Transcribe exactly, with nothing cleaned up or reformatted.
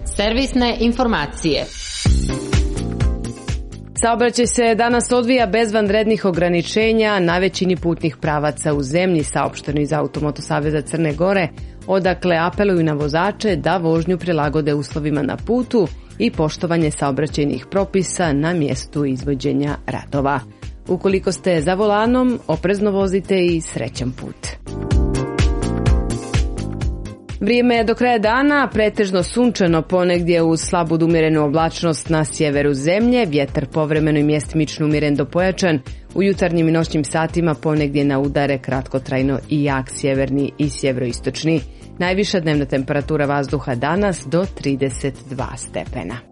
Servisne informacije. Saobraćaj se danas odvija bez vanrednih ograničenja na većini putnih pravaca u zemlji, saopšteno iz Automoto saveza Crne Gore, odakle apeluju na vozače da vožnju prilagode uslovima na putu i poštovanje saobraćajnih propisa na mjestu izvođenja radova. Ukoliko ste za volanom, oprezno vozite i srećan put. Vrijeme je do kraja dana pretežno sunčano, ponegdje uz slabu do umjerenu oblačnost na sjeveru zemlje, vjetar povremeno i mjestimično umjeren do pojačan, u jutarnjim i noćnim satima ponegdje na udare kratkotrajno i jak sjeverni i sjeveroistočni. Najviša dnevna temperatura vazduha danas do trideset dva stepena.